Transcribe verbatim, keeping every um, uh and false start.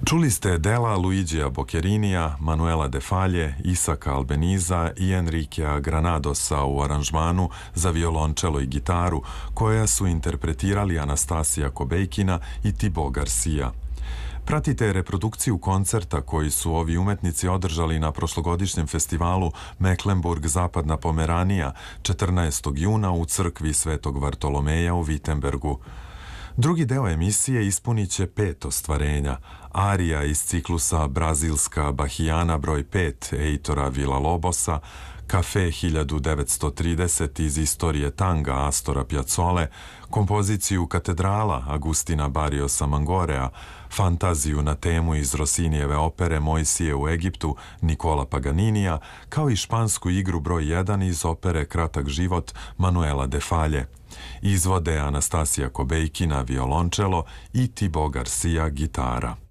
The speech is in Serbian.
Čuli ste dela Luigija Boccherinija, Manuela de Falje, Isaka Albeniza i Enriquea Granadosa u aranžmanu za violončelo i gitaru, koja su interpretirali Anastasija Kobejkina i Thibaut Garcia. Pratite reprodukciju koncerta koji su ovi umetnici održali na prošlogodišnjem festivalu Mecklenburg Zapadna Pomeranija četrnaestog juna u crkvi Svetog Vartolomeja u Wittenbergu. Drugi deo emisije ispunit će pet ostvarenja, arija iz ciklusa Brazilska Bahijana broj pet Eitora Villa-Lobosa, Kafe hiljadu devetsto trideset iz istorije tanga Astora Piazzole, kompoziciju Katedrala Agustina Barriosa Mangorea, fantaziju na temu iz Rossinijeve opere Mojsije u Egiptu Nikola Paganinija, kao i špansku igru broj jedan iz opere Kratak život Manuela de Falje. Izvode Anastasija Kobejkina violončelo i Thibaut Garcia gitara.